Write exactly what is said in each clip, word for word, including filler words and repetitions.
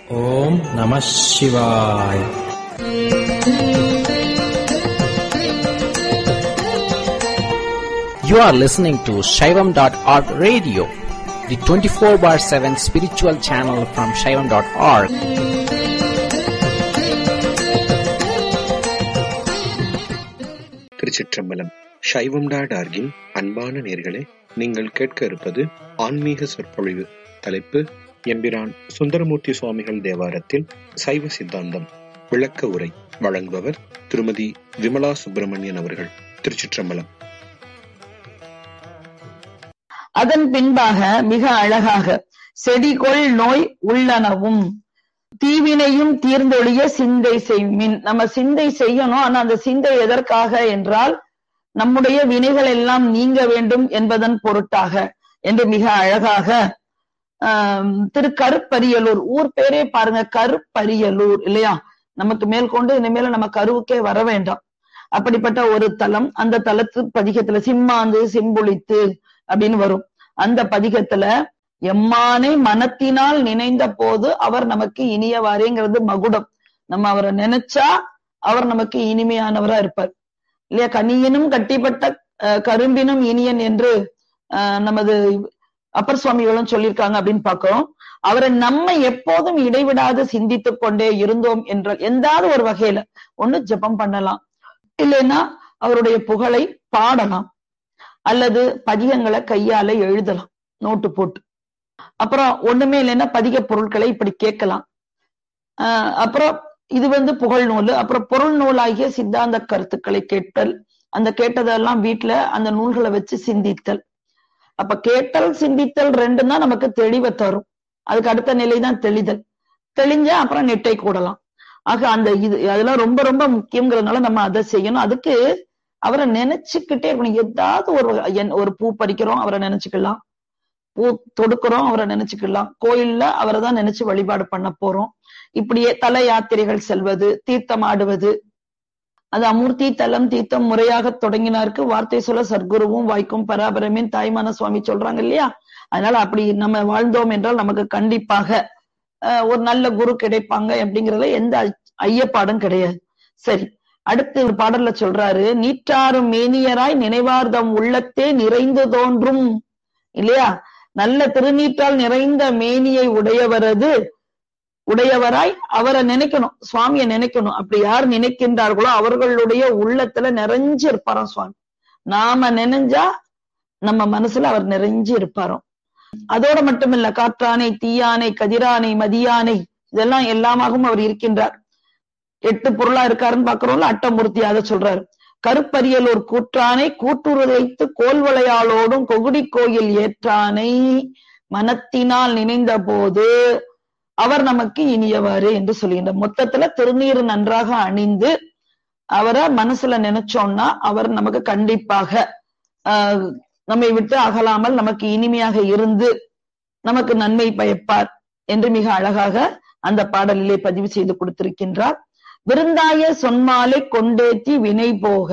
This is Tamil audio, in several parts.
ஓம் நம சிவாய. You are listening to Shaivam dot org radio, the twenty-four bar seven spiritual channel from Shaivam dot org. திருச்சிற்றம்பலம். சைவம் டாட் ஆர்கின் அன்பான நேயர்களே, நீங்கள் கேட்க இருப்பது ஆன்மீக சொற்பொழிவு. தலைப்பு எம்பிரான் சுந்தரமூர்த்தி சுவாமிகள் தேவாரத்தில் சைவ சித்தாந்தம் விளக்க உரை. வழங்குபவர் திருமதி விமலா சுப்பிரமணியன் அவர்கள். திருச்சிற்றம்பலம். அதன் பின்பாக மிக அழகாக செடிகொள் நோய் உள்ளனவும் தீவினையும் தீர்ந்தொழிய சிந்தை செய்மின். நம்ம சிந்தை செய்யணும். ஆனா அந்த சிந்தை எதற்காக என்றால் நம்முடைய வினைகள் எல்லாம் நீங்க வேண்டும் என்பதன் பொருட்டாக என்று மிக அழகாக ஆஹ் திரு கருப்பரியலூர், ஊர் பேரே பாருங்க, கருப்பரியலூர் இல்லையா? நமக்கு மேற்கொண்டு இனிமேல நம்ம கருவுக்கே வர வேண்டாம். அப்படிப்பட்ட ஒரு தலம். அந்த தலத்து பதிகத்துல சிம்மாந்து சிம்புளித்து அப்படின்னு வரும். அந்த பதிகத்துல எம்மானை மனத்தினால் நினைந்த போது அவர் நமக்கு இனியவாரேங்கிறது மகுடம். நம்ம அவரை நினைச்சா அவர் நமக்கு இனிமையானவரா இருப்பார் இல்லையா? கனியினும் கட்டிப்பட்ட கரும்பினும் இனியன் என்று அஹ் நமது அப்பர் சுவாமிகளும் சொல்லியிருக்காங்க அப்படின்னு பாக்கிறோம். அவரை நம்ம எப்போதும் இடைவிடாது சிந்தித்து கொண்டே இருந்தோம் என்றால் எந்தாவது ஒரு வகையில ஒண்ணு ஜெபம் பண்ணலாம், இல்லைன்னா அவருடைய புகழை பாடலாம், அல்லது பதிகங்களை கையால எழுதலாம் நோட்டு போட்டு. அப்புறம் ஒண்ணுமே இல்லைன்னா பதிக பொருட்களை இப்படி கேட்கலாம். ஆஹ் அப்புறம் இது வந்து புகழ் நூல். அப்புறம் பொருள் நூலாகிய சித்தாந்த கருத்துக்களை கேட்டல், அந்த கேட்டதெல்லாம் வீட்டுல அந்த நூல்களை வச்சு சிந்தித்தல். அப்ப கேட்டல் சிந்தித்தல் ரெண்டும் தான் நமக்கு தெளிவை தரும். அதுக்கு அடுத்த நிலை தான் தெளிதல். தெளிஞ்ச அப்புறம் நெட்டை கூடலாம். ஆக அந்த இது அதெல்லாம் ரொம்ப ரொம்ப முக்கியங்கிறதுனால நம்ம அதை செய்யணும். அதுக்கு அவரை நினைச்சுக்கிட்டே இருக்கணும். ஏதாவது ஒரு ஒரு பூ பறிக்கிறோம் அவரை நினைச்சுக்கலாம், பூ தொடுக்கிறோம் அவரை நினைச்சுக்கலாம், கோயில்ல அவரை தான் நினைச்சு வழிபாடு பண்ண போறோம். இப்படியே தல யாத்திரைகள் செல்வது, தீர்த்தம் ஆடுவது, அது அமூர்த்தி தலம் தீர்த்தம் முறையாக தொடங்கினாருக்கு வார்த்தை சொல்ல சர்க்குருவும் வாய்க்கும் பராபரமின் தாய்மான சுவாமி சொல்றாங்க இல்லையா? அதனால அப்படி நம்ம வாழ்ந்தோம் என்றால் நமக்கு கண்டிப்பாக ஒரு நல்ல குரு கிடைப்பாங்க அப்படிங்கறதுல எந்த ஐயப்பாடும் கிடையாது. சரி, அடுத்து ஒரு பாடல்ல சொல்றாரு, நீற்றாரும் மேனியராய் நினைவார்தம் உள்ளத்தே நிறைந்து தோன்றும் இல்லையா? நல்ல திருநீற்றால் நிறைந்த மேனியை உடையவரது உடையவராய் அவரை நினைக்கணும், சுவாமியை நினைக்கணும். அப்படி யார் நினைக்கின்றார்களோ அவர்களுடைய உள்ளத்துல நிறைஞ்சு இருப்பாராம் சுவாமி. நாம நினைஞ்சா நம்ம மனசுல அவர் நிறைஞ்சு இருப்பாராம். அதோட மட்டும் இல்ல, காற்றானை தீயானை கதிரானை மதியானை இதெல்லாம் எல்லாமாகவும் அவர் இருக்கின்றார். எட்டு பொருளா இருக்காருன்னு பாக்குறோம்ல, அட்டமூர்த்தி அதை சொல்றாரு. கருப்பரியலூர் கூற்றானை கூட்டுரைத்து கோல்வளையாளோடும் கொகுடி கோயில் ஏற்றானை மனத்தினால் நினைந்த போது அவர் நமக்கு இனியவாறு என்று சொல்லுகின்றார். மொத்தத்துல திருநீர் நன்றாக அணிந்து அவரை மனசுல நினைச்சோம்னா அவர் நமக்கு கண்டிப்பாக ஆஹ் நம்மை விட்டு அகலாமல் நமக்கு இனிமையாக இருந்து நமக்கு நன்மை பயப்பார் என்று மிக அழகாக அந்த பாடலிலே பதிவு செய்து கொடுத்திருக்கின்றார். விருந்தாய சொன்மாலை கொண்டேத்தி வினை போக,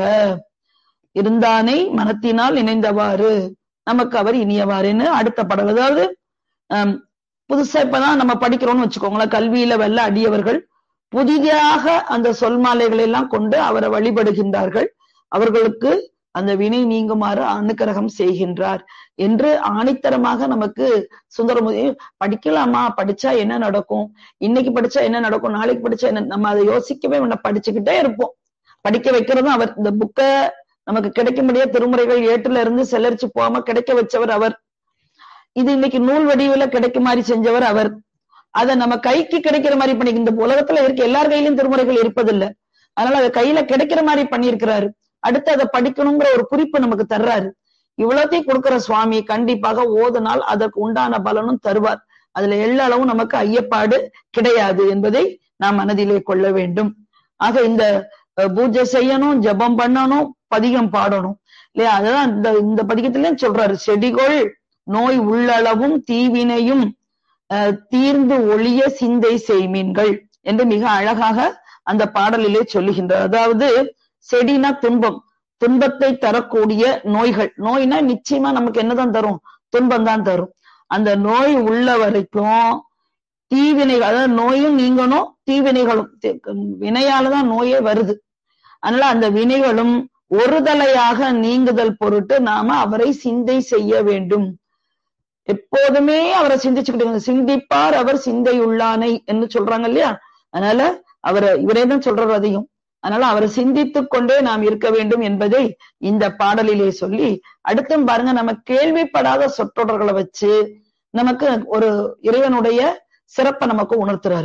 இருந்தானை மனத்தினால் இணைந்தவாறு நமக்கு அவர் இனியவாறுன்னு அடுத்த பாடல். அதாவது அஹ் புதுசா இப்பதான் நம்ம படிக்கிறோம்னு வச்சுக்கோங்களேன், கல்வியில வல்ல அடியவர்கள் புதிதாக அந்த சொல் மாலைகளை எல்லாம் கொண்டு அவரை வழிபடுகின்றார்கள். அவர்களுக்கு அந்த வினை நீங்குமாறு அனுக்கிரகம் செய்கின்றார் என்று ஆணித்தரமாக நமக்கு சுந்தரமூர்த்தி படிக்கலாமா, படிச்சா என்ன நடக்கும், இன்னைக்கு படிச்சா என்ன நடக்கும், நாளைக்கு படிச்சா என்ன, நம்ம அதை யோசிக்கவே உன்ன படிச்சுக்கிட்டே இருப்போம். படிக்க வைக்கிறதும் அவர். இந்த புக்க நமக்கு கிடைக்கும்படியா திருமுறைகள் ஏட்டுல இருந்து செலரிச்சு போகாம கிடைக்க வச்சவர் அவர். இது இன்னைக்கு நூல் வடிவுல கிடைக்க மாதிரி செஞ்சவர் அவர். அதை நம்ம கைக்கு கிடைக்கிற மாதிரி பண்ணி, இந்த உலகத்துல இருக்க எல்லார் கையிலும் திருமுறைகள் இருப்பதில்லை, அதனால அதை கையில கிடைக்கிற மாதிரி பண்ணியிருக்கிறாரு. அடுத்து அதை படிக்கணுங்கிற ஒரு குறிப்பு நமக்கு தர்றாரு. இவ்வளத்தையும் கொடுக்கிற சுவாமி கண்டிப்பாக ஓதுனால் அதற்கு உண்டான பலனும் தருவார். அதுல எல்லளவும் நமக்கு ஐயப்பாடு கிடையாது என்பதை நாம் மனதிலே கொள்ள வேண்டும். ஆக இந்த பூஜை செய்யணும், ஜபம் பண்ணணும், பதிகம் பாடணும் இல்லையா? அதான் இந்த இந்த பதிகத்திலே சொல்றாரு, செடிகொள் நோய் உள்ளளவும் தீவினையும் அஹ் தீர்ந்து ஒளிய சிந்தை செய்மீன்கள் என்று மிக அழகாக அந்த பாடலிலே சொல்லுகின்றார். அதாவது செடினா துன்பம், துன்பத்தை தரக்கூடிய நோய்கள். நோய்னா நிச்சயமா நமக்கு என்னதான் தரும்? துன்பம் தான் தரும். அந்த நோய் உள்ள வரைக்கும் தீவினைகள், அதாவது நோயும் நீங்கணும், தீவினைகளும். வினையாலதான் நோயே வருது. அதனால அந்த வினைகளும் ஒருதலையாக நீங்குதல் பொருட்டு நாம அவரை சிந்தை செய்ய வேண்டும். எப்போதுமே அவரை சிந்திச்சுக்கிட்டு, சிந்திப்பார் அவர் சிந்தை உள்ளானை என்று சொல்றாங்க இல்லையா? அதனால அவரை இவரே தான் சொல்றாரு அதையும். அதனால அவரை சிந்தித்துக் கொண்டே நாம் இருக்க வேண்டும் என்பதை இந்த பாடலிலே சொல்லி, அடுத்தும் பாருங்க, நம்ம கேள்விப்படாத சொற்றொடர்களை வச்சு நமக்கு ஒரு இறைவனுடைய சிறப்பை நமக்கு உணர்த்துறாரு.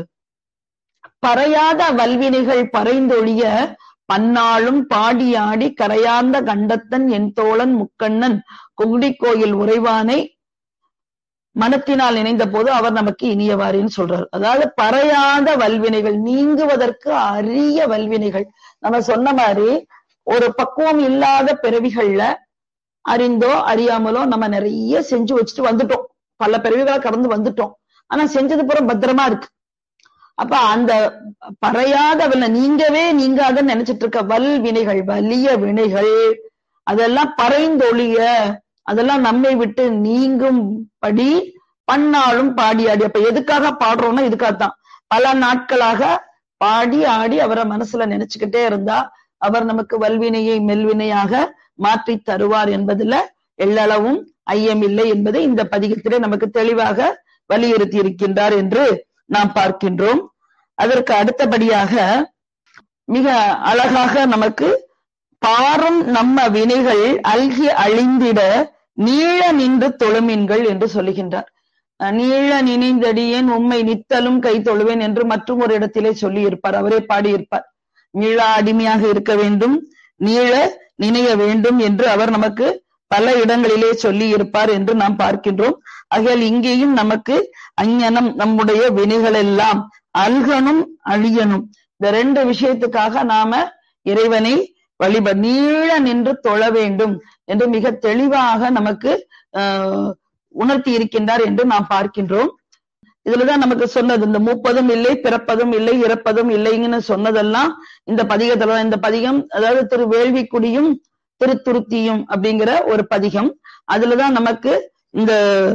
பறையாத வல்வினைகள் பறைந்தொழிய பன்னாளும் பாடி ஆடி கரையார்ந்த கண்டத்தன் என் தோழன் முக்கண்ணன் கொங்குடி கோயில் உறைவானை மனத்தினால் இணைந்த போது அவர் நமக்கு இனியவாரின்னு சொல்றாரு. அதாவது பறையாத வல்வினைகள், நீங்குவதற்கு அரிய வல்வினைகள். நம்ம சொன்ன மாதிரி ஒரு பக்குவம் இல்லாத பிறவிகள்ல அறிந்தோ அறியாமலோ நம்ம நிறைய செஞ்சு வச்சுட்டு வந்துட்டோம். பல பிறவிகளை கடந்து வந்துட்டோம். ஆனா செஞ்சது பூரா பத்திரமா இருக்கு. அப்ப அந்த பறையாத வல்ல, நீங்கவே நீங்காத நினைச்சிட்டு இருக்க வல் வினைகள், வலிய வினைகள், அதெல்லாம் பறைந்தொழிய, அதெல்லாம் நம்மை விட்டு நீங்கும்படி பன்னாலும் பாடி ஆடி. அப்ப எதுக்காக பாடுறோம்னா இதுக்காகத்தான். பல நாட்களாக பாடி ஆடி அவரை மனசுல நினைச்சுக்கிட்டே இருந்தா அவர் நமக்கு வல்வினையை மெல்வினையாக மாற்றி தருவார் என்பதுல எள்ளளவும் ஐயமில்லை என்பதை இந்த பதிகத்திலே நமக்கு தெளிவாக வலியுறுத்தி இருக்கின்றார் என்று நாம் பார்க்கின்றோம். அதற்கு அடுத்தபடியாக மிக அழகாக நமக்கு பாரும் நம்ம வினைகள் அல்கி அழிந்திட நீள நின்று தொழுமீன்கள் என்று சொல்லுகின்றார். நீள நினைந்தடியேன் உம்மை நித்தலும் கை தொழுவேன் என்று மற்றும் ஒரு இடத்திலே சொல்லி இருப்பார். அவரே பாடியிருப்பார். நீள அடிமையாக இருக்க வேண்டும், நீள நினைய வேண்டும் என்று அவர் நமக்கு பல இடங்களிலே சொல்லி இருப்பார் என்று நாம் பார்க்கின்றோம். ஆகையால் இங்கேயும் நமக்கு அஞ்ஞனம், நம்முடைய வினைகள் எல்லாம் அல்கனும் அழியனும், இந்த ரெண்டு விஷயத்துக்காக நாம இறைவனை வழிபட நீள நின்று தொழ வேண்டும் என்று மிக தெளிவாக நமக்கு ஆஹ் உணர்த்தி இருக்கின்றார் என்று நாம் பார்க்கின்றோம். இதுலதான் நமக்கு சொன்னது, இந்த முப்பதும் இல்லை, பிறப்பதும் இல்லை, இறப்பதும் இல்லைங்கன்னு சொன்னதெல்லாம் இந்த பதிகத்துல. இந்த பதிகம் அதாவது திரு வேள்விக்குடியும் திருத்துருத்தியும் அப்படிங்கிற ஒரு பதிகம். அதுலதான் நமக்கு இந்த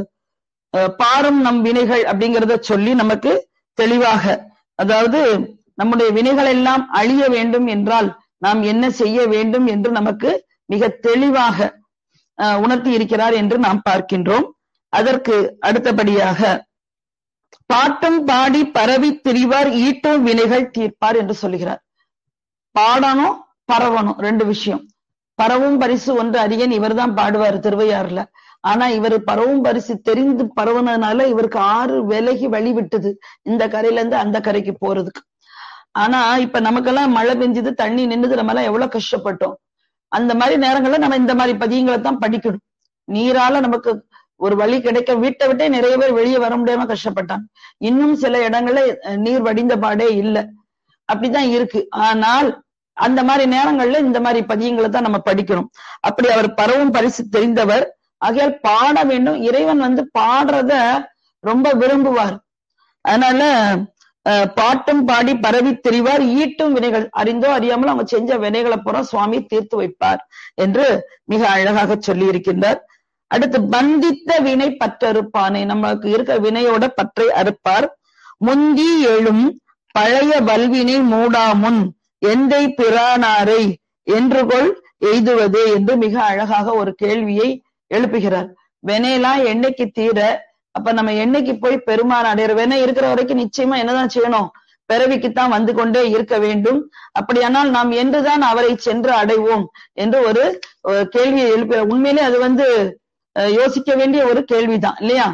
பாரும் நம் வினைகள் அப்படிங்கிறத சொல்லி நமக்கு தெளிவாக, அதாவது நம்முடைய வினைகள் எல்லாம் அழிய வேண்டும் என்றால் நாம் என்ன செய்ய வேண்டும் என்று நமக்கு மிக தெளிவாக உணர்த்தி இருக்கிறார் என்று நாம் பார்க்கின்றோம். அதற்கு அடுத்தபடியாக பாட்டும் பாடி பரவி திரிவார் ஈட்டும் வினைகள் தீர்ப்பார் என்று சொல்லுகிறார். பாடணும் பரவணும், ரெண்டு விஷயம். பரவும் பரிசு ஒன்று அரியன் இவர் தான் பாடுவார் திருவையாறுல. ஆனா இவர் பரவும் பரிசு தெரிந்து பரவுனதுனால இவருக்கு ஆறு விலகி வழி விட்டது இந்த கரையில இருந்து அந்த கரைக்கு போறதுக்கு. ஆனா இப்ப நமக்கெல்லாம் மழை பெஞ்சது, தண்ணி நின்னுது, நம்ம எல்லாம் எவ்வளவு கஷ்டப்பட்டோம். அந்த மாதிரி நேரங்கள்ல நம்ம இந்த மாதிரி பதியங்களை தான் படிக்கணும். நீரால நமக்கு ஒரு வழி கிடைக்க, வீட்டை விட்டே நிறைய பேர் வெளியே வர முடியாம கஷ்டப்பட்டாங்க. இன்னும் சில இடங்கள்ல நீர் வடிந்த பாடே இல்லை, அப்படிதான் இருக்கு. ஆனால் அந்த மாதிரி நேரங்கள்ல இந்த மாதிரி பதியங்களை தான் நம்ம படிக்கணும். அப்படி அவர் பரவும் பரிசு தெரிந்தவர். ஆகையால் பாட வேண்டும். இறைவன் வந்து பாடுறத ரொம்ப விரும்புவார். அதனால அஹ் பாட்டும் பாடி பரவி திரிவார் ஈட்டும் வினைகள், அறிந்தோ அறியாமல் அவங்க செஞ்ச வினைகளை பூரா சுவாமி தீர்த்து வைப்பார் என்று மிக அழகாக சொல்லி இருக்கின்றார். அடுத்து பந்தித்த வினை பற்றறுப்பானை, நமக்கு இருக்க வினையோட பற்றை அறுப்பார். முந்தி எழும் பழைய வல்வினை மூடாமுன் எந்தை பிரானாரை என்றுகொள் எய்துவது என்று மிக அழகாக ஒரு கேள்வியை எழுப்புகிறார். வினையெல்லாம் என்னைக்கு தீர, அப்ப நம்ம என்னைக்கு போய் பெருமான் அடையிற? வினை இருக்கிற வரைக்கும் நிச்சயமா என்னதான் செய்யணும்? பிறவிக்குத்தான் வந்து கொண்டே இருக்க வேண்டும். அப்படியானால் நாம் என்றுதான் அவரை சென்று அடைவோம் என்று ஒரு கேள்வியை எழுப்புகிறார். உண்மையிலே அது வந்து யோசிக்க வேண்டிய ஒரு கேள்விதான் இல்லையா?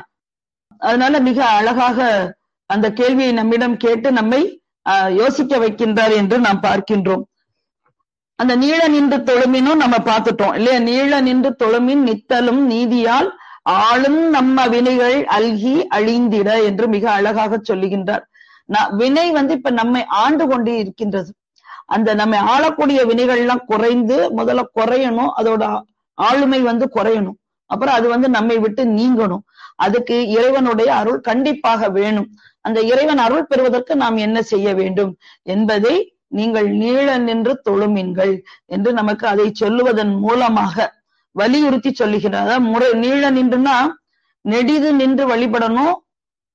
அதனால மிக அழகாக அந்த கேள்வியை நம்மிடம் கேட்டு நம்மை அஹ் யோசிக்க வைக்கின்றார் என்று நாம் பார்க்கின்றோம். அந்த நீள நின்று தொழுமினும் நம்ம பார்த்துட்டோம் இல்லையா? நீள நின்று தொழுமின் நித்தலும் நீதியால் ஆளும் நம்ம வினைகள் அல்கி அழிந்திட என்று மிக அழகாக சொல்லுகின்றார். வினை வந்து இப்ப நம்மை ஆண்டு கொண்டு இருக்கின்றது. அந்த நம்மை ஆளக்கூடிய வினைகள் எல்லாம் குறைந்து முதல்ல குறையணும், அதோட ஆளுமை வந்து குறையணும், அப்புறம் அது வந்து நம்மை விட்டு நீங்கணும். அதுக்கு இறைவனுடைய அருள் கண்டிப்பாக வேணும். அந்த இறைவன் அருள் பெறுவதற்கு நாம் என்ன செய்ய வேண்டும் என்பதை நீங்கள் நீள நின்று தொழுமீன்கள் என்று நமக்கு அதை சொல்லுவதன் மூலமாக வலியுறுத்தி சொல்லுகிறார். அதாவது முறை நீள நின்றுனா நெடிது நின்று வழிபடணும்,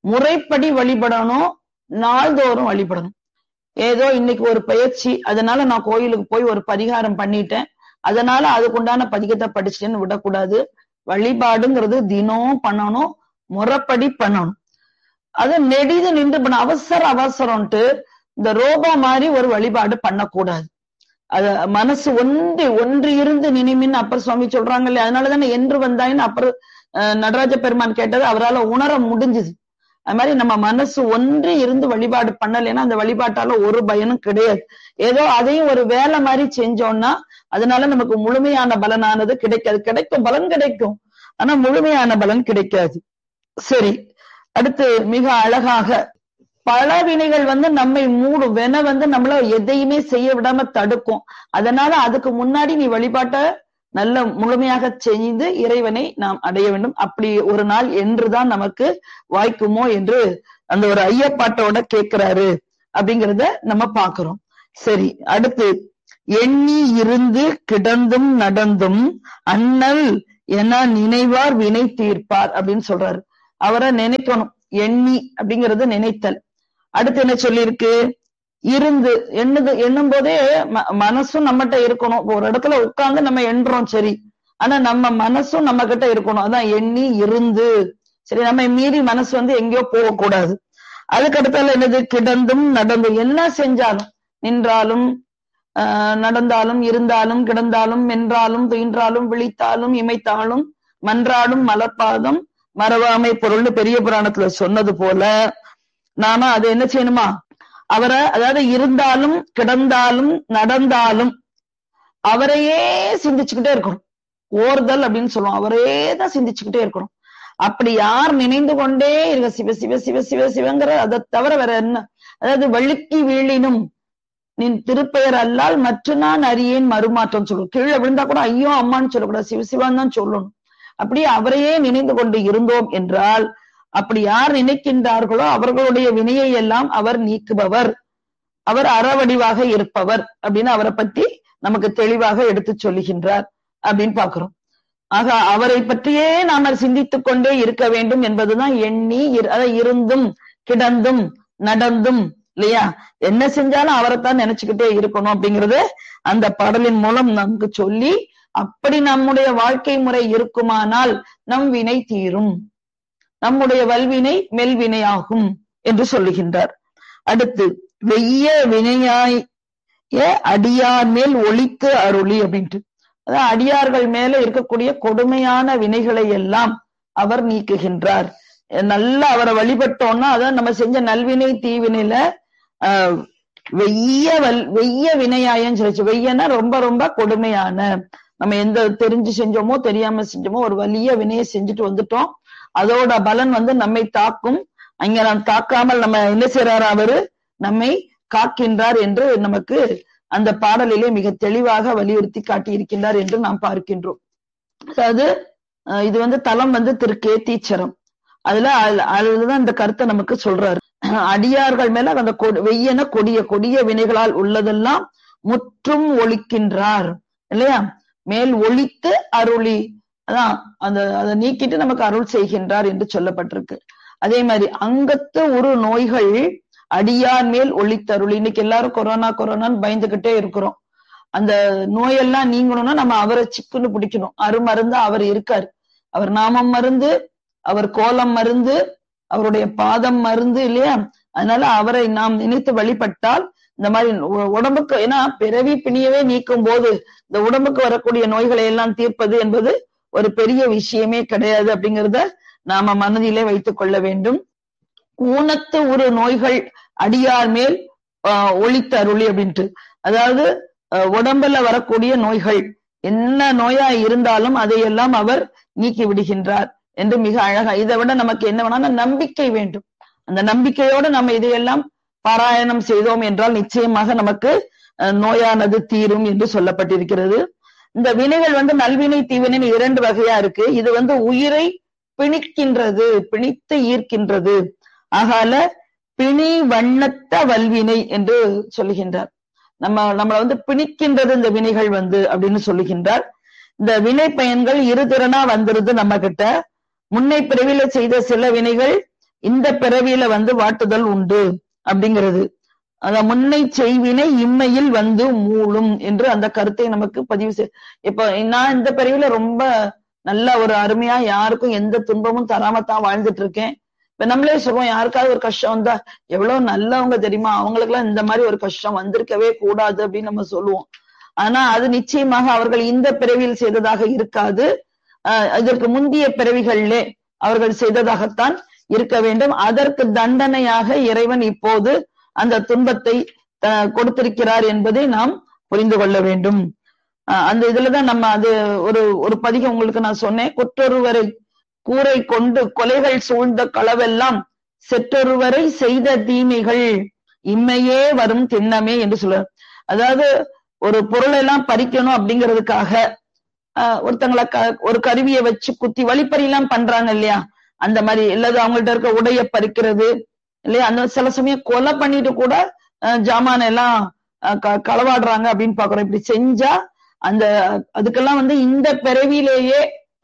முறைப்படி வழிபடணும், நாள்தோறும் வழிபடணும். ஏதோ இன்னைக்கு ஒரு பயிற்சி, அதனால நான் கோயிலுக்கு போய் ஒரு பரிகாரம் பண்ணிட்டேன், அதனால அதுக்குண்டான பதிகத்தை படிச்சுட்டேன்னு விடக்கூடாது. வழிபாடுங்கிறது தினம் பண்ணணும், முறைப்படி பண்ணணும். அது நெடிது நின்று பண்ண, அவசர அவசரம்ட்டு இந்த ரோபா மாதிரி ஒரு வழிபாடு பண்ணக்கூடாது. அத மனசு ஒன்றி ஒன்று இருந்து நினைமின்னு அப்பர் சுவாமி சொல்றாங்க இல்லையா, அதனாலதானே என்று வந்தாயின்னு அப்பர் நடராஜ பெருமான் கேட்டது அவரால் உணர முடிஞ்சுது. அது மாதிரி நம்ம மனசு ஒன்று இருந்து வழிபாடு பண்ணலைன்னா அந்த வழிபாட்டால ஒரு பயனும் கிடையாது. ஏதோ அதையும் ஒரு வேலை மாதிரி செஞ்சோம்னா அதனால நமக்கு முழுமையான பலனானது கிடைக்காது. கிடைக்கும், பலன் கிடைக்கும், ஆனா முழுமையான பலன் கிடைக்காது. சரி, அடுத்து மிக அழகாக பல வினைகள் வந்து நம்மை மூடும், வென வந்து நம்மள எதையுமே செய்ய விடாம தடுக்கும். அதனால அதுக்கு முன்னாடி நீ வழிபாட்ட நல்ல முழுமையாக செய்து இறைவனை நாம் அடைய வேண்டும். அப்படி ஒரு நாள் என்றுதான் நமக்கு வாய்க்குமோ என்று அந்த ஒரு ஐயப்பாட்டோட கேட்கிறாரு அப்படிங்கிறத நம்ம பாக்குறோம். சரி, அடுத்து எண்ணி இருந்து கிடந்தும் நடந்தும் அண்ணல் என நினைவார் வினை தீர்ப்பார் அப்படின்னு சொல்றாரு. அவரை நினைக்கணும், எண்ணி அப்படிங்கிறது நினைத்தல். அடுத்து என்ன சொல்லியிருக்கு, இருந்து எண்ணுது எண்ணும் போதே மனசும் நம்மகிட்ட இருக்கணும். ஒரு இடத்துல உட்கார்ந்து நம்ம எண்றோம் சரி, ஆனா நம்ம மனசும் நம்ம கிட்ட இருக்கணும். அதான் எண்ணி இருந்து. சரி, நம்ம மீறி மனசு வந்து எங்கேயோ போகக்கூடாது. அதுக்கு அடுத்தால என்னது, கிடந்தும் நடந்தும். என்ன செஞ்சாலும், நின்றாலும் ஆஹ் நடந்தாலும் இருந்தாலும் கிடந்தாலும் மென்றாலும் துயின்றாலும் விழித்தாலும் இமைத்தாலும் மன்றாடும் மலர்பாதம் மறவாமை பொருள்னு பெரிய புராணத்துல சொன்னது போல நாம அதை என்ன செய்யணுமா, அவரை அதாவது இருந்தாலும் கிடந்தாலும் நடந்தாலும் அவரையே சிந்திச்சுக்கிட்டே இருக்கணும். ஓர்தல் அப்படின்னு சொல்லுவோம், அவரே தான் சிந்திச்சுக்கிட்டே இருக்கணும். அப்படி யார் நினைந்து கொண்டே இருக்க சிவ சிவ சிவ சிவ சிவங்கிற அதை தவிர வேற என்ன, அதாவது வழுக்கி வீழினும் நின் திருப்பெயர் அல்லால் மற்ற நான் அறியேன் மறுமாற்றம் சொல்லணும். கீழே விழுந்தா கூட ஐயோ அம்மான்னு சொல்லக்கூடாது, சிவசிவான்னு தான் சொல்லணும். அப்படியே அவரையே நினைந்து கொண்டு இருந்தோம் என்றால், அப்படி யார் நினைக்கின்றார்களோ அவர்களுடைய வினையை எல்லாம் அவர் நீக்குபவர், அவர் அறவடிவாக இருப்பவர் அப்படின்னு அவரை பற்றி நமக்கு தெளிவாக எடுத்து சொல்லுகின்றார் அப்படின்னு பாக்குறோம். ஆக அவரை பற்றியே நாம சிந்தித்துக் கொண்டே இருக்க வேண்டும் என்பதுதான் எண்ணி இருந்தும் கிடந்தும் நடந்தும் இல்லையா, என்ன செஞ்சாலும் அவரைத்தான் நினைச்சுக்கிட்டே இருக்கணும் அப்படிங்கறது அந்த பாடலின் மூலம் நமக்கு சொல்லி, அப்படி நம்முடைய வாழ்க்கை முறை இருக்குமானால் நம் வினை தீரும், நம்முடைய வல்வினை மெல்வினையாகும் என்று சொல்லுகின்றார். அடுத்து வெய்ய வினையாய் அடியார் மேல் ஒழித்து அருளி அப்படின்ட்டு, அதான் அடியார்கள் மேல இருக்கக்கூடிய கொடுமையான வினைகளை எல்லாம் அவர் நீக்குகின்றார். நல்லா அவரை வழிபட்டோம்னா அதான் நம்ம செஞ்ச நல்வினை தீவினையில ஆஹ் வெய்ய வல் வெய்ய வினையாயன்னு சொல்லிச்சு. வெய்யன்னா ரொம்ப ரொம்ப கொடுமையான, நம்ம எந்த தெரிஞ்சு செஞ்சோமோ தெரியாம செஞ்சோமோ ஒரு வலிய வினையை செஞ்சுட்டு வந்துட்டோம், அதோட பலன் வந்து நம்மை தாக்கும். அங்க நாம் தாக்காமல் நம்ம என்ன செய்யறாரு, அவரு நம்மை காக்கின்றார் என்று நமக்கு அந்த பாடலிலே மிக தெளிவாக வலியுறுத்தி காட்டியிருக்கின்றார் என்று நாம் பார்க்கின்றோம். அதாவது இது வந்து தலம் வந்து திரு கேத்தீச்சரம், அதுல அதுலதான் இந்த கருத்தை நமக்கு சொல்றாரு. அடியார்கள் மேல அந்த வெய்யன கொடிய கொடிய வினைகளால் உள்ளதெல்லாம் முற்றும் ஒழிக்கின்றார் இல்லையா, மேல் ஒழித்து அருளி, அதான் அந்த அதை நீக்கிட்டு நமக்கு அருள் செய்கின்றார் என்று சொல்லப்பட்டிருக்கு. அதே மாதிரி அங்கத்து ஒரு நோய்கள் அடியார் மேல் ஒழித்தருளி. இன்னைக்கு எல்லாரும் கொரோனா கொரோனான்னு பயந்துகிட்டே இருக்கிறோம். அந்த நோயெல்லாம் நீங்கணும்னா நம்ம அவரை சிக்குன்னு பிடிக்கணும். அருமருந்தா அவர் இருக்காரு, அவர் நாமம் மருந்து, அவர் கோலம் மருந்து, அவருடைய பாதம் மருந்து இல்லையா. அதனால அவரை நாம் நினைத்து வழிபட்டால் இந்த மாதிரி உடம்புக்கு, ஏன்னா பிறவி பிணியவே நீக்கும் போது இந்த உடம்புக்கு வரக்கூடிய நோய்களை எல்லாம் தீர்ப்பது என்பது ஒரு பெரிய விஷயமே கிடையாது அப்படிங்கிறத நாம மனதிலே வைத்துக் கொள்ள வேண்டும். ஊனத்து ஒரு நோய்கள் அடியார் மேல் ஆஹ் ஒழித்து அருளி அப்படின்ட்டு, அதாவது உடம்புல வரக்கூடிய நோய்கள் என்ன நோயா இருந்தாலும் அதையெல்லாம் அவர் நீக்கி விடுகின்றார் என்று மிக அழகா. இதை விட நமக்கு என்ன வேணா நம்பிக்கை வேண்டும். அந்த நம்பிக்கையோடு நம்ம இதையெல்லாம் பாராயணம் செய்தோம் என்றால் நிச்சயமாக நமக்கு நோயானது தீரும் என்று சொல்லப்பட்டிருக்கிறது. இந்த வினைகள் வந்து நல்வினை தீவினை இரண்டு வகையா இருக்கு. இது வந்து உயிரை பிணிக்கின்றது, பிணித்து ஈர்க்கின்றது. ஆகால பிணி வண்ணத்த வல்வினை என்று சொல்லுகின்றார். நம்ம நம்மளை வந்து பிணிக்கின்றது இந்த வினைகள் வந்து அப்படின்னு சொல்லுகின்றார். இந்த வினை பயன்கள் இரு திறனா வந்துருது நம்ம கிட்ட. முன்னை பிறவில செய்த சில வினைகள் இந்த பிறவியில வந்து வாட்டுதல் உண்டு அப்படிங்கிறது. அத முன்னை செய்வினை இம்மையில் வந்து மூளும் என்று அந்த கருத்தை நமக்கு பதிவு செய். இப்ப நான் இந்த பிறவியில ரொம்ப நல்ல ஒரு அருமையா யாருக்கும் எந்த துன்பமும் தராமத்தான் வாழ்ந்துட்டு இருக்கேன். இப்ப நம்மளே சொல்லுவோம், யாருக்காவது ஒரு கஷ்டம் வந்தா எவ்வளவு நல்லவங்க தெரியுமா, அவங்களுக்கு எல்லாம் இந்த மாதிரி ஒரு கஷ்டம் வந்திருக்கவே கூடாது அப்படின்னு நம்ம சொல்லுவோம். ஆனா அது நிச்சயமாக அவர்கள் இந்த பிறவியில் செய்ததாக இருக்காது. அஹ் இதற்கு முந்தைய பிறவிகளிலே அவர்கள் செய்ததாகத்தான் இருக்க வேண்டும். அதற்கு தண்டனையாக இறைவன் இப்போது அந்த துன்பத்தை கொடுத்திருக்கிறார் என்பதை நாம் புரிந்து கொள்ள வேண்டும். அந்த இதுலதான் நம்ம அது ஒரு ஒரு பதிகம் உங்களுக்கு நான் சொன்னேன். குற்றொருவரை கூரை கொண்டு கொலைகள் சூழ்ந்த களவெல்லாம் செற்றொருவரை செய்த தீமைகள் இம்மையே வரும் திண்ணமே என்று சொல்றார். அதாவது ஒரு பொருளை எல்லாம் பறிக்கணும் அப்படிங்கிறதுக்காக ஆஹ் ஒருத்தங்களை ஒரு கருவியை வச்சு குத்தி வழிப்பறி எல்லாம் பண்றாங்க இல்லையா, அந்த மாதிரி இல்லது அவங்கள்ட்ட இருக்க உடைய பறிக்கிறது இல்லையா, அந்த சில சமயம் கொலை பண்ணிட்டு கூட ஜாமான எல்லாம் களவாடுறாங்க அப்படின்னு பாக்குறோம். இப்படி செஞ்சா அந்த அதுக்கெல்லாம் வந்து இந்த பிறவியிலேயே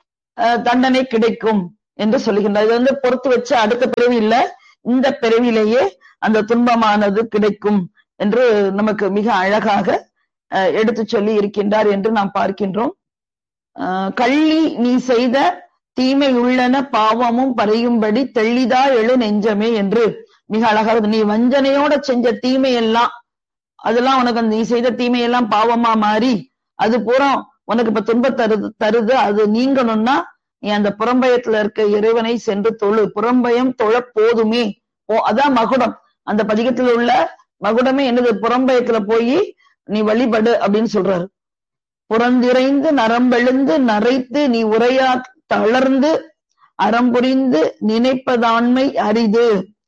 தண்டனை கிடைக்கும் என்று சொல்லுகின்றார். இது வந்து பொறுத்து வச்சு அடுத்த பிறவி இல்ல, இந்த பிறவியிலேயே அந்த துன்பமானது கிடைக்கும் என்று நமக்கு மிக அழகாக எடுத்து சொல்லி இருக்கின்றார் என்று நாம் பார்க்கின்றோம். அஹ் கள்ளி நீ செய்த தீமை உள்ளன பாவமும் பறையும்படி தெள்ளிதா எழு நெஞ்சமே என்று மிக அழகாக, நீ வஞ்சனையோட செஞ்ச தீமை எல்லாம் அதெல்லாம் உனக்கு நீ செய்த தீமையெல்லாம் பாவமா மாறி அது பூரா உனக்கு இப்ப துன்ப தருது தருது அது நீங்கணும்னா நீ அந்த புறம்பயத்துல இருக்க இறைவனை சென்று தொழு. புறம்பயம் தொழ போதுமே. ஓ அதான் மகுடம். அந்த பதிகத்துல உள்ள மகுடமே என்னது, புறம்பயத்துல போய் நீ வழிபடு அப்படின்னு சொல்றாரு. புறந்திரைந்து நரம்பெழுந்து நரைத்து நீ உரையா தளர்ந்து அறம்புரிந்து நினைப்பதாண்மை அரிது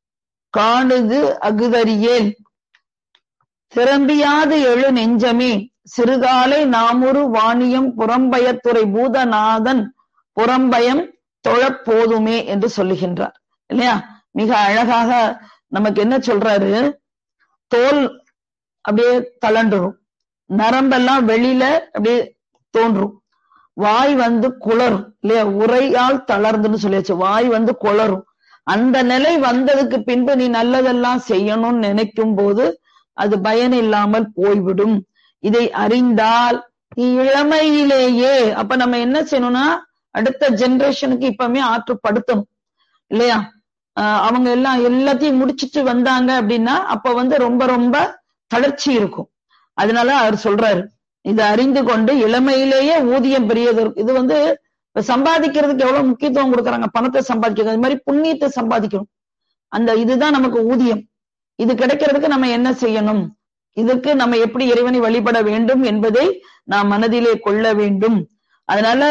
காணுது அகுதறியேல் திறம்பியாது எழு நெஞ்சமே சிறுகாலை நாமுரு வாணியம் புறம்பயத்துறை பூதநாதன் புறம்பயம் தொழப் போதுமே என்று சொல்லுகின்றார் இல்லையா. மிக அழகாக நமக்கு என்ன சொல்றாரு, தோல் அப்படியே தளண்டுரும், நரம்பெல்லாம் வெளியில அப்படியே தோன்றும், வாய் வந்து குளரும் இல்லையா, உரையால் தளர்ந்துன்னு சொல்லியாச்சு, வாய் வந்து குளரும். அந்த நிலை வந்ததுக்கு பின்பு நீ நல்லதெல்லாம் செய்யணும்னு நினைக்கும் போது அது பயன் இல்லாமல் போய்விடும். இதை அறிந்தால் நீ இளமையிலேயே, அப்ப நம்ம என்ன செய்யணும்னா அடுத்த ஜெனரேஷனுக்கு இப்பவுமே ஆற்றுப்படுத்தணும் இல்லையா. ஆஹ் அவங்க எல்லாம் எல்லாத்தையும் முடிச்சிட்டு வந்தாங்க அப்படின்னா அப்ப வந்து ரொம்ப ரொம்ப தளர்ச்சி இருக்கும். அதனால அவர் சொல்றாரு, இதை அறிந்து கொண்டு இளமையிலேயே ஊதியம் பெரியது. இது வந்து சம்பாதிக்கிறதுக்கு எவ்வளவு முக்கியத்துவம் கொடுக்குறாங்க, பணத்தை சம்பாதிக்கிறது, அது மாதிரி புண்ணியத்தை சம்பாதிக்கணும். அந்த இதுதான் நமக்கு ஊதியம். இது கிடைக்கிறதுக்கு நம்ம என்ன செய்யணும், இதுக்கு நம்ம எப்படி இறைவனை வழிபட வேண்டும் என்பதை நாம் மனதிலே கொள்ள வேண்டும். அதனால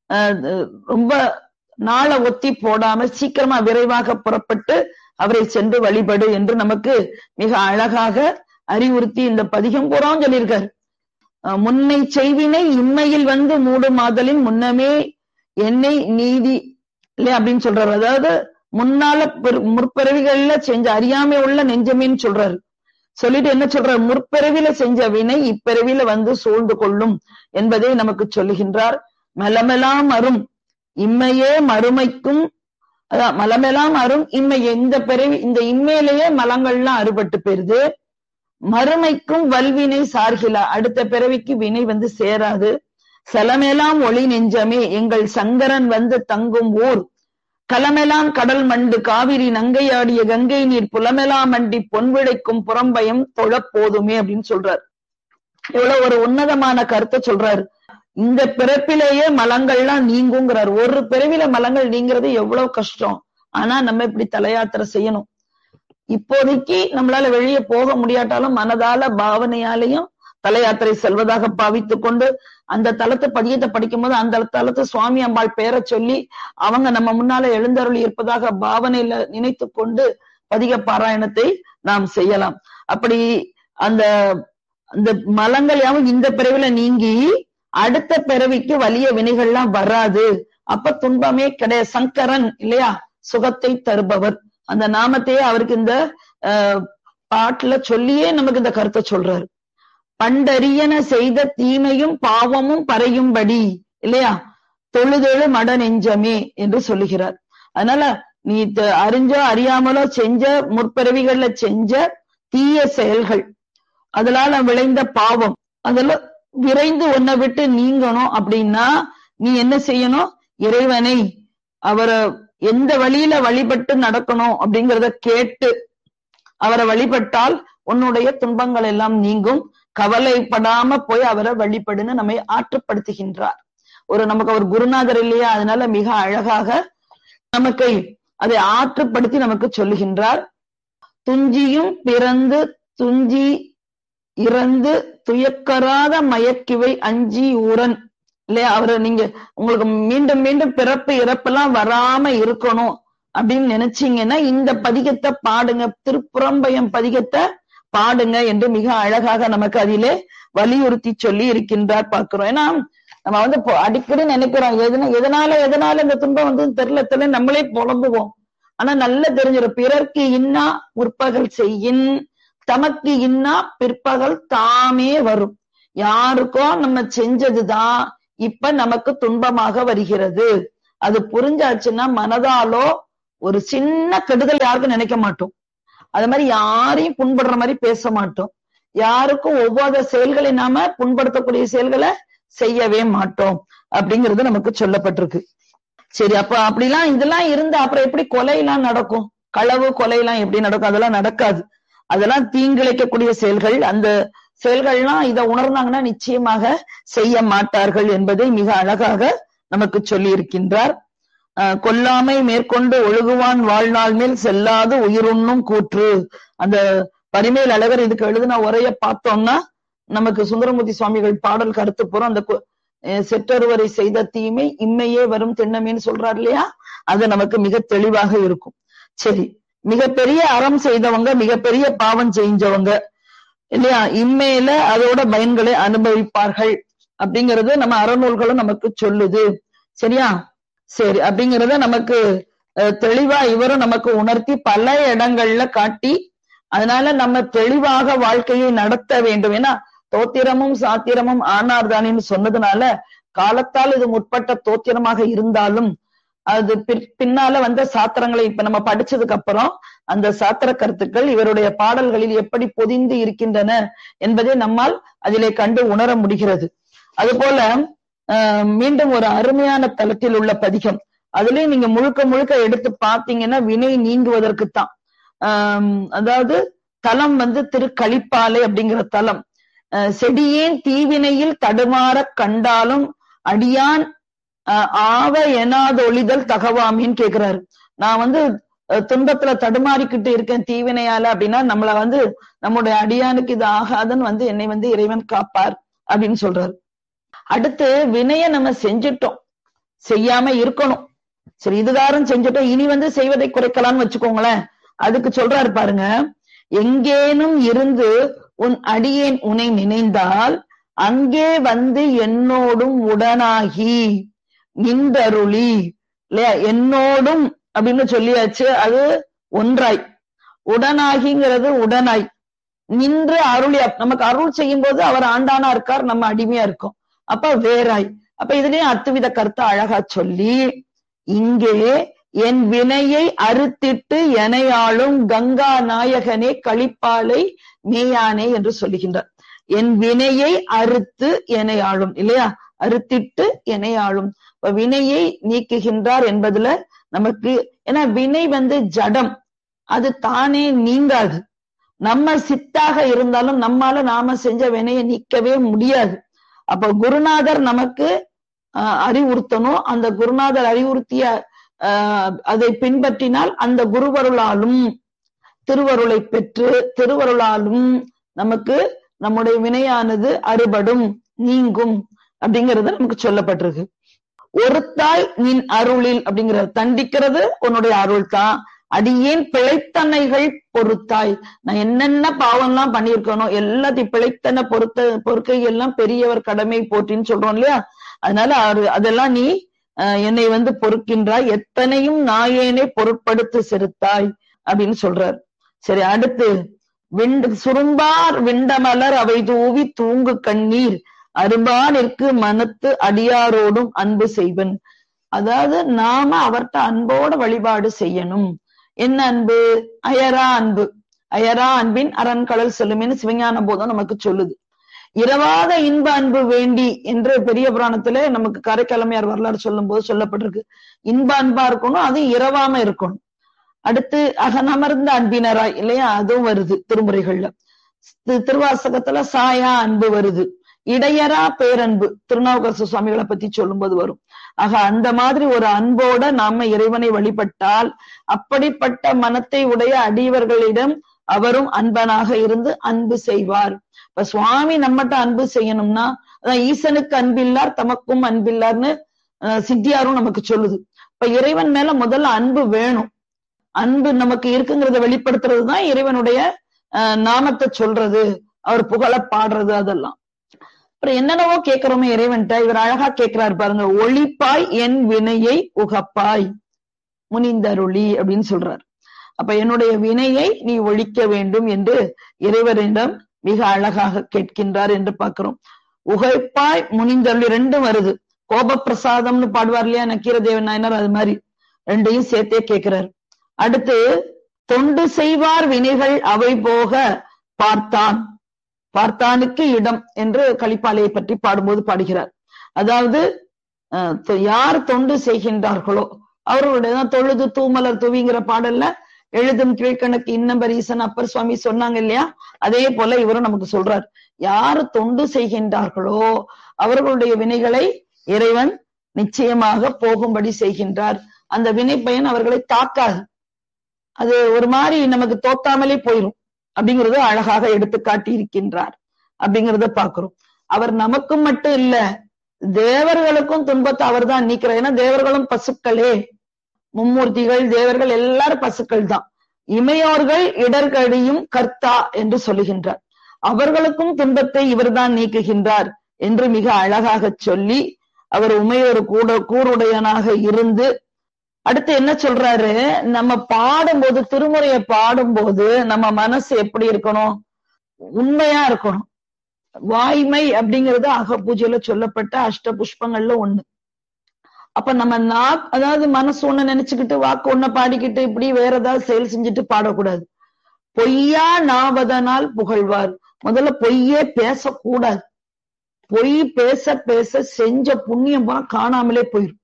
ரொம்ப நாளை ஒத்தி போடாம சீக்கிரமா விரைவாக புறப்பட்டு அவரை சென்று வழிபடு என்று நமக்கு மிக அழகாக அறிவுறுத்தி இந்த பதிகம் பூராவும் சொல்லியிருக்காரு. முன்னை செய்வினை இம்மையில் வந்து மூடுமாதலின் முன்னமே என்னை நீதி இல்லையா அப்படின்னு சொல்றாரு. அதாவது முன்னால முற்பிறவிகள்ல செஞ்ச அறியாமை உள்ள நெஞ்சமேன்னு சொல்றாரு. சொல்லிட்டு என்ன சொல்றாரு, முற்பிறவில செஞ்ச வினை இப்பிறவில வந்து சூழ்ந்து கொள்ளும் என்பதை நமக்கு சொல்லுகின்றார். மலமெல்லாம் அரும் இம்மையே மறுமைக்கும், அதான் மலமெல்லாம் அரும் இம்மை, இந்த பிறவி இந்த இம்மையிலேயே மலங்கள்லாம் அறுபட்டு போயிருது. மறுமைக்கும் வல்வினை சார்கிலா, அடுத்த பிறவிக்கு வினை வந்து சேராது. சலமெல்லாம் ஒளி நெஞ்சமே எங்கள் சங்கரன் வந்து தங்கும் ஊர் கலமெல்லாம் கடல் மண்டு காவிரி நங்கையாடிய கங்கை நீர் புலமெல்லாம் மண்டி பொன்விடைக்கும் புறம்பயம் தொழப் போதுமே அப்படின்னு சொல்றாரு. எவ்வளவு ஒரு உன்னதமான கருத்தை சொல்றாரு. இந்த பிறப்பிலேயே மலங்கள்லாம் நீங்குங்கிறார். ஒரு பிறவில மலங்கள் நீங்கிறது எவ்வளவு கஷ்டம். ஆனா நம்ம இப்படி தலையாத்திரை செய்யணும். இப்போதைக்கு நம்மளால வெளியே போக முடியாட்டாலும் மனதால பாவனையாலையும் தல யாத்திரை செல்வதாக பாவித்து கொண்டு அந்த தலத்து பதியத்தை படிக்கும் போது அந்த தலத்து சுவாமி அம்பாள் பேரை சொல்லி அவங்க நம்ம முன்னால எழுந்தருளி இருப்பதாக பாவனையில நினைத்து கொண்டு பதிக பாராயணத்தை நாம் செய்யலாம். அப்படி அந்த அந்த மலங்கள் யாவும் இந்த பிறவில நீங்கி அடுத்த பிறவிக்கு வலிய வினைகள்லாம் வராது. அப்ப துன்பமே கிடையாது. சங்கரன் இல்லையா, சுகத்தை தருபவர். அந்த நாமத்தையே அவருக்கு இந்த அஹ் பாட்டுல சொல்லியே நமக்கு இந்த கருத்தை சொல்றாரு. பண்டறியன செய்த தீமையும் பாவமும் பறையும்படி இல்லையா, தொழுதெழு மட நெஞ்சமே என்று சொல்லுகிறார். அதனால நீ அறிஞ்சோ அறியாமலோ செஞ்ச முற்பிறவிகள்ல செஞ்ச தீய செயல்கள், அதனால விளைந்த பாவம், அதெல்லாம் விரைந்து உன்னை விட்டு நீங்கணும் அப்படின்னா நீ என்ன செய்யணும்? இறைவனை அவரை எந்த வழியில வழிபட்டு நடக்கணும் அப்படிங்கறத கேட்டு அவரை வழிபட்டால் உன்னுடைய துன்பங்கள் எல்லாம் நீங்கும். கவலைப்படாம போய் அவரை வழிபடுன்னு நம்மை ஆற்றுப்படுத்துகின்றார். ஒரு நமக்கு ஒரு குருநாதர் இல்லையா, அதனால மிக அழகாக நமக்கு அதை ஆற்றுப்படுத்தி நமக்கு சொல்லுகின்றார். துஞ்சியும் பிறந்து துஞ்சி இறந்து துயக்கராத மயக்கிவை அஞ்சி ஊரன் இல்லையா, அவரை நீங்க உங்களுக்கு மீண்டும் மீண்டும் பிறப்பு இறப்பெல்லாம் வராம இருக்கணும் அப்படின்னு நினைச்சீங்கன்னா இந்த பதிகத்தை பாடுங்க, திருப்புறம்பயம் பதிகத்தை பாடுங்க என்று மிக அழகாக நமக்கு அதிலே வலியுறுத்தி சொல்லி இருக்கின்றார் பார்க்கிறோம். ஏன்னா நம்ம வந்து அடிக்கடி நினைக்கிறோம் எதனா எதனால எதனால இந்த துன்பம் வந்து தெரியல தெரியல நம்மளே புலம்புவோம். ஆனா நல்லா தெரிஞ்சிடும், பிறர்க்கு இன்னா முற்பகல் செய்யின் தமக்கு இன்னா பிற்பகல் தாமே வரும். யாருக்கோ நம்ம செஞ்சதுதான் இப்ப நமக்கு துன்பமாக வருகிறது. அது புரிஞ்சாச்சுன்னா மனதாலோ ஒரு சின்ன கெடுதல் யாருக்கும் நினைக்க மாட்டோம். அது மாதிரி யாரையும் புண்படுற மாதிரி பேச மாட்டோம். யாருக்கும் ஒவ்வொரு செயல்களை நாம புண்படுத்தக்கூடிய செயல்களை செய்யவே மாட்டோம் அப்படிங்கிறது நமக்கு சொல்லப்பட்டிருக்கு. சரி, அப்ப அப்படிலாம் இதெல்லாம் இருந்தா அப்புறம் எப்படி கொலை எல்லாம் நடக்கும்? களவு கொலை எல்லாம் எப்படி நடக்கும்? அதெல்லாம் நடக்காது. அதெல்லாம் தீங்கிழைக்கக்கூடிய செயல்கள். அந்த செயல்கள்லாம் இதை உணர்ந்தாங்கன்னா நிச்சயமாக செய்ய மாட்டார்கள் என்பதை மிக அழகாக நமக்கு சொல்லி இருக்கின்றார். அஹ் கொல்லாமை மேற்கொண்டு ஒழுகுவான் வாழ்நாள் மேல் செல்லாது உயிருண்ணும் கூற்று. அந்த பரிமேல் அழகர் இதுக்கு எழுதின உரைய பார்த்தோம்னா நமக்கு சுந்தரமூர்த்தி சுவாமிகள் பாடல் கருத்து போறோம். அந்த செற்றொருவரை செய்த தீமை இம்மையே வரும் திண்ணமேன்னு சொல்றாரு இல்லையா, அது நமக்கு மிக தெளிவாக இருக்கும். சரி, மிகப்பெரிய அறம் செய்தவங்க மிகப்பெரிய பாவம் செஞ்சவங்க இல்லையா, இம்மையில அதோட பயன்களை அனுபவிப்பார்கள் அப்படிங்கறது நம்ம அறநூல்களும் நமக்கு சொல்லுது. சரியா? சரி, அப்படிங்கறத நமக்கு தெளிவா இவரும் நமக்கு உணர்த்தி பல இடங்கள்ல காட்டி, அதனால நம்ம தெளிவாக வாழ்க்கையை நடத்த வேண்டும். ஏன்னா தோத்திரமும் சாத்திரமும் ஆனார்தானின்னு சொன்னதுனால காலத்தால் இது முற்பட்ட தோத்திரமாக இருந்தாலும் அது பின்னால வந்த சாத்திரங்களை இப்ப நம்ம படிச்சதுக்கு அப்புறம் அந்த சாத்திர கருத்துக்கள் இவருடைய பாடல்களில் எப்படி பொதிந்து இருக்கின்றன என்பதை நம்மால் அதிலே கண்டு உணர முடிகிறது. அது போல அஹ் மீண்டும் ஒரு அருமையான தலத்தில் உள்ள பதிகம், அதுலயும் நீங்க முழுக்க முழுக்க எடுத்து பார்த்தீங்கன்னா வினை நீங்குவதற்குத்தான். ஆஹ் அதாவது தலம் வந்து திருக்களிப்பாலை அப்படிங்கிற தலம். அஹ் செடியேன் தீவினையில் தடுமாற கண்டாலும் அடியான் ஆஹ் ஆவ எனாதொழிதல் தகவாமின்னு கேக்குறாரு. நான் வந்து துன்பத்துல தடுமாறிக்கிட்டு இருக்கேன் தீவினையால அப்படின்னா நம்மள வந்து நம்முடைய அடியானுக்கு இது ஆகாதுன்னு வந்து என்னை வந்து இறைவன் காப்பார் அப்படின்னு சொல்றாரு. அடுத்து வினைய நம்ம செஞ்சிட்டோம், செய்யாம இருக்கணும். சரி, இதுதாரம் செஞ்சுட்டோம், இனி வந்து செய்வதை குறைக்கலாம்னு வச்சுக்கோங்களேன். அதுக்கு சொல்றாரு பாருங்க, எங்கேனும் இருந்து உன் அடியேன் உன்னை நினைந்தால் அங்கே வந்து என்னோடும் உடனாகி நின்றருளி இல்லையா, என்னோடும் அப்படின்னு சொல்லியாச்சு, அது ஒன்றாய். உடனாகிங்கிறது உடனாய் நின்று அருளி, நமக்கு அருள் செய்யும் போது அவர் ஆண்டானா இருக்கார், நம்ம அடிமையா இருக்கோம். அப்ப வேறாய். அப்ப இதுலயும் அத்துவித கருத்தை அழகா சொல்லி இங்கே என் வினையை அறுத்திட்டு எனையாளும் கங்கா நாயகனே களிப்பாலை மேயானே என்று சொல்லுகின்றார். என் வினையை அறுத்து எனையாளும் இல்லையா, அறுத்திட்டு எனையாளும் வினையை நீக்குகின்றார் என்பதுல நமக்கு, ஏன்னா வினை வந்து ஜடம், அது தானே நீங்காது. நம்ம சித்தாக இருந்தாலும் நம்மால நாம செஞ்ச வினையை நீக்கவே முடியாது. அப்ப குருநாதர் நமக்கு அஹ் அறிவுறுத்தணும். அந்த குருநாதர் அறிவுறுத்திய அஹ் அதை பின்பற்றினால் அந்த குருவருளாலும் திருவருளை பெற்று திருவருளாலும் நமக்கு நம்முடைய வினையானது அறுபடும், நீங்கும் அப்படிங்கிறது நமக்கு சொல்லப்பட்டிருக்கு. ஒருத்தாய் நின் அருளில் அப்படிங்கிற தண்டிக்கிறது உன்னுடைய அருள் தான். அடியேன் பிழைத்தனைகள் பொறுத்தாய், நான் என்னென்ன பாவம்லாம் பண்ணியிருக்கணும் எல்லாத்தையும் பிழைத்தன பொறுத்த பொறுக்கை எல்லாம் பெரியவர் கடமை போற்றின்னு சொல்றோம் இல்லையா. அதனால அதெல்லாம் நீ அஹ் என்னை வந்து பொறுக்கின்றாய், எத்தனையும் நாயேனை பொருட்படுத்து செலுத்தாய் அப்படின்னு சொல்றார். சரி, அடுத்து விண்டு சுரும்பார் விண்டமலர் அவை தூவி தூங்கு கண்ணீர் அரும்பா நிற்கு மனத்து அடியாரோடும் அன்பு செய்வன். அதாவது நாம அவர்கிட்ட அன்போட வழிபாடு செய்யணும். என்ன அன்பு? அயரா அன்பு. அயரா அன்பின் அரண்கடல் செல்லுமேன்னு சிவஞான போதம் நமக்கு சொல்லுது. இரவாத இன்ப அன்பு வேண்டி என்று பெரிய புராணத்துல நமக்கு காரைக்காலமையார் வரலாறு சொல்லும் போது சொல்லப்பட்டிருக்கு. இன்ப அன்பா இருக்கணும், அது இரவாம இருக்கணும். அடுத்து அகனமர்ந்த அன்பினராய் இல்லையா, அதுவும் வருது திருமுறைகள்ல. திருவாசகத்துல சாயா அன்பு வருது. இடையரா பேரன்பு திருநாவுக்கரசு சுவாமிகளை பத்தி சொல்லும் போது வரும். ஆக அந்த மாதிரி ஒரு அன்போட நாம இறைவனை வழிபட்டால் அப்படிப்பட்ட மனத்தை உடைய அடியவர்களிடம் அவரும் அன்பனாக இருந்து அன்பு செய்வார். இப்ப சுவாமி நம்மகிட்ட அன்பு செய்யணும்னா அதான் ஈசனுக்கு அன்பில்லார் தமக்கும் அன்பில்லார்னு சித்தியாரும் நமக்கு சொல்லுது. இப்ப இறைவன் மேல முதல்ல அன்பு வேணும். அன்பு நமக்கு இருக்குங்கிறத வெளிப்படுத்துறதுதான் இறைவனுடைய அஹ் நாமத்தை சொல்றது, அவர் புகழ பாடுறது. அதெல்லாம் அப்புறம் என்னென்னவோ கேட்கிறோமே இறைவன்ட்ட. இவர் அழகா கேட்கிறாரு பாருங்க, ஒளிப்பாய் என் வினையை உகப்பாய் முனிந்தருளி அப்படின்னு சொல்றார். அப்ப என்னுடைய வினையை நீ ஒழிக்க வேண்டும் என்று இறைவரிடம் மிக அழகாக கேட்கின்றார் என்று பார்க்கிறோம். உகைப்பாய் முனிந்தருளி ரெண்டும் வருது. கோப பிரசாதம்னு பாடுவார் இல்லையா நக்கீரதேவன் நாயனார், அது மாதிரி ரெண்டையும் சேர்த்தே கேட்கிறார். அடுத்து தொண்டு செய்வார் வினைகள் அவை போக பார்த்தான், பார்த்தானுக்கு இடம் என்று கலிப்பாலையை பற்றி பாடும்போது பாடுகிறார். அதாவது யார் தொண்டு செய்கின்றார்களோ அவர்களுடைய தொழுது தூமலர் துவிங்கிற பாடல்ல எழுதும் கீழ்கணக்கு இன்னம்பரீசன் அப்பர் சுவாமி சொன்னாங்க இல்லையா, அதே போல இவரும் நமக்கு சொல்றார். யார் தொண்டு செய்கின்றார்களோ அவர்களுடைய வினைகளை இறைவன் நிச்சயமாக போகும்படி செய்கின்றார். அந்த வினை பயன் அவர்களை தாக்காது, அது ஒரு மாதிரி நமக்கு தோத்தாமலே போயிடும் அப்படிங்கறத அழகாக எடுத்து காட்டி இருக்கின்றார் அப்படிங்கறத பாக்குறோம். அவர் நமக்கும் மட்டும் இல்ல, தேவர்களுக்கும் துன்பத்தை அவர் தான் நீக்கிறார். ஏன்னா தேவர்களும் பசுக்களே, மும்மூர்த்திகள் தேவர்கள் எல்லாரும் பசுக்கள் தான். இமையோர்கள் இடர்கடியும் கர்த்தா என்று சொல்லுகின்றார். அவர்களுக்கும் துன்பத்தை இவர்தான் நீக்குகின்றார் என்று மிக அழகாக சொல்லி அவர் உமையோர் கூட கூருடையனாக இருந்து அடுத்து என்ன சொல்றாரு, நம்ம பாடும்போது திருமுறையை பாடும்போது நம்ம மனசு எப்படி இருக்கணும்? உண்மையா இருக்கணும். வாய்மை அப்படிங்கிறது அக பூஜையில சொல்லப்பட்ட அஷ்ட புஷ்பங்கள்ல ஒண்ணு. அப்ப நம்ம நா அதாவது மனசு ஒண்ணு நினைச்சுக்கிட்டு வாக்கு ஒண்ணு பாடிக்கிட்டு இப்படி வேற ஏதாவது செயல் செஞ்சுட்டு பாடக்கூடாது. பொய்யா நாவதனால் புகழ்வார். முதல்ல பொய்யே பேசக்கூடாது. பொய் பேச பேச செஞ்ச புண்ணியம் போனா காணாமலே போயிடும்.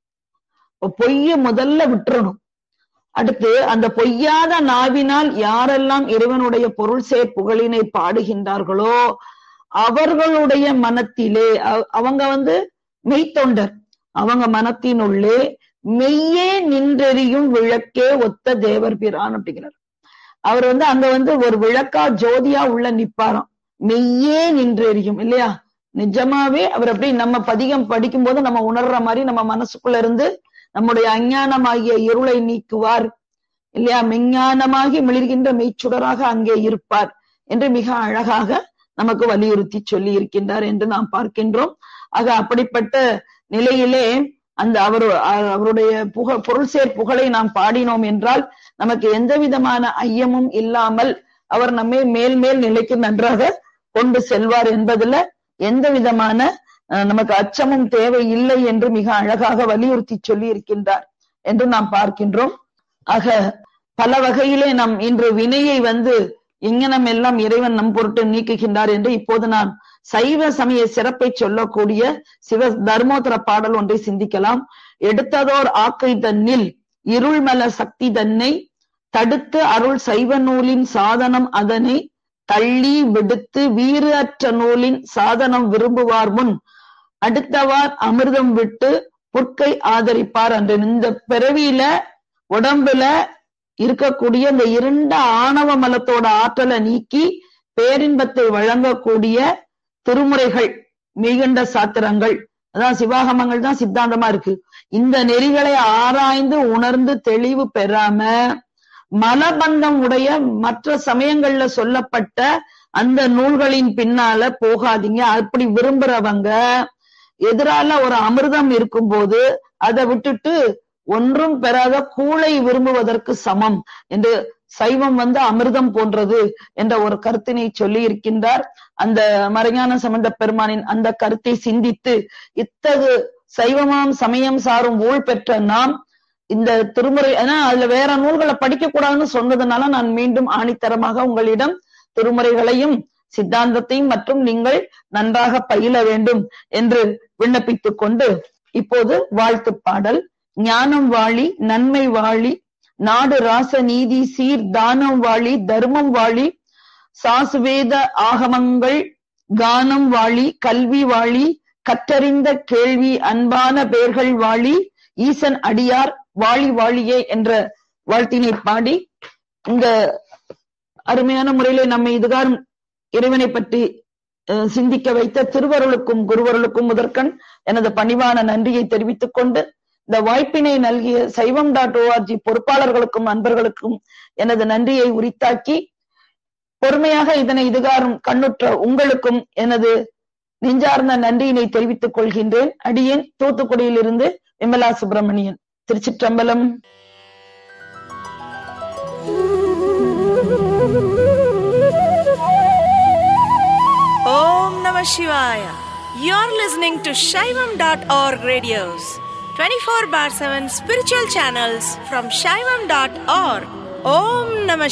பொய்ய முதல்ல விட்டுறணும். அடுத்து அந்த பொய்யாத நாவினால் யாரெல்லாம் இறைவனுடைய பொருள் சேர் புகழினை பாடுகின்றார்களோ அவர்களுடைய மனத்திலே அவங்க வந்து மெய்த்தொண்டர், அவங்க மனத்தினுள்ளே மெய்யே நின்றெறியும் விளக்கே ஒத்த தேவர் பிரான் அப்படிங்கிறார். அவர் வந்து அங்க வந்து ஒரு விளக்கா ஜோதியா உள்ள நிப்பாராம். மெய்யே நின்றெறியும் இல்லையா, நிஜமாவே அவர் அப்படி நம்ம பதிகம் படிக்கும் போது நம்ம உணர்ற மாதிரி நம்ம மனசுக்குள்ள இருந்து நம்முடைய அஞ்ஞானமாகிய இருளை நீக்குவார் இல்லையா, மெஞ்ஞானமாகி மிளிர்கின்ற மெய்ச்சுடராக அங்கே இருப்பார் என்று மிக அழகாக நமக்கு வலியுறுத்தி சொல்லி இருக்கின்றார் என்று நாம் பார்க்கின்றோம். ஆக அப்படிப்பட்ட நிலையிலே அந்த அவர் அவருடைய புக பொருள் சேர் புகழை நாம் பாடினோம் என்றால் நமக்கு எந்த விதமான ஐயமும் இல்லாமல் அவர் நம்மை மேல் மேல் நிலைக்கு நன்றாக கொண்டு செல்வார் என்பதுல எந்த விதமான நமக்கு அச்சமும் தேவை இல்லை என்று மிக அழகாக வலியுறுத்தி சொல்லி இருக்கின்றார் என்று நாம் பார்க்கின்றோம். ஆக பல வகையிலே நாம் இன்று வினையை வந்து எங்கனம் எல்லாம் இறைவன் நம் பொருட்டு நீக்குகின்றார் என்று இப்போது நான் சைவ சமய சிறப்பை சொல்லக்கூடிய சிவ தர்மோத்தர பாடல் ஒன்றை சிந்திக்கலாம். எடுத்ததோர் ஆக்கை தன்னில் இருள்மல சக்தி தன்னை தடுத்து அருள் சைவ நூலின் சாதனம் அதனை தள்ளி விடுத்து வீறு அற்ற நூலின் சாதனம் விரும்புவார் முன் அடுத்தவார் அமிர்தம் விட்டு புற்கை ஆதரிப்பார் என்று. இந்த பிறவியில உடம்புல இருக்கக்கூடிய இந்த இருண்ட ஆணவ மலத்தோட ஆற்றலை நீக்கி பேரின்பத்தை வழங்கக்கூடிய திருமுறைகள் மெய்கண்ட சாத்திரங்கள், அதான் சிவாகமங்கள் தான் சித்தாந்தமா இருக்கு. இந்த நெறிகளை ஆராய்ந்து உணர்ந்து தெளிவு பெறாம மலபந்தம் உடைய மற்ற சமயங்கள்ல சொல்லப்பட்ட அந்த நூல்களின் பின்னால போகாதீங்க. அப்படி விரும்புறவங்க எதிரால ஒரு அமிர்தம் இருக்கும் போது அதை விட்டுட்டு ஒன்றும் பெறாத கூளை விரும்புவதற்கு சமம் என்று சைவம் வந்து அமிர்தம் போன்றது என்ற ஒரு கருத்தினை சொல்லி இருக்கின்றார். அந்த மறைஞான சம்பந்த பெருமானின் அந்த கருத்தை சிந்தித்து இத்தகு சைவமாம் சமயம் சாரும் ஊழ் பெற்ற நாம் இந்த திருமுறை, ஏன்னா அதுல வேற நூல்களை படிக்க கூடாதுன்னு சொன்னதுனால நான் மீண்டும் ஆணித்தரமாக உங்களிடம் திருமுறைகளையும் சித்தாந்தத்தையும் மற்றும் நீங்கள் நன்றாக பயில வேண்டும் என்று விண்ணப்பித்துக் கொண்டு இப்போது வாழ்த்து பாடல். ஞானம் வாழி, நன்மை வாழி, நாடு ராச நீதி சீர் தானம் வாழி, தர்மம் வாழி, சாசுவேத ஆகமங்கள் கானம் வாழி, கல்வி வாழி, கற்றறிந்த கேள்வி அன்பான பேர்கள் வாழி, ஈசன் அடியார் வாழி வாழியே என்ற வாழ்த்தினை பாடி இந்த அருமையான முறையிலே நம்மை இதுகாரும் இறைவனை பற்றி சிந்திக்க வைத்த திருவருளுக்கும் குருவருளுக்கும் முதற்கண் எனது பணிவான நன்றியை தெரிவித்துக் கொண்டு, இந்த வாய்ப்பினை நல்கிய சைவம் டாட் ஓஆர்ஜி பொறுப்பாளர்களுக்கும் நண்பர்களுக்கும் எனது நன்றியை உரித்தாக்கி, பொறுமையாக இதனை இதுகாரும் கண்ணுற்ற உங்களுக்கும் எனது நெஞ்சார்ந்த நன்றியினை தெரிவித்துக் கொள்கின்றேன். அடியேன் தூத்துக்குடியிலிருந்து விமலா சுப்பிரமணியன். திருச்சிற்றம்பலம். Om Namah Shivaya. You're listening to Shaivam dot org radios, twenty-four bar seven spiritual channels from Shaivam dot org. Om Namah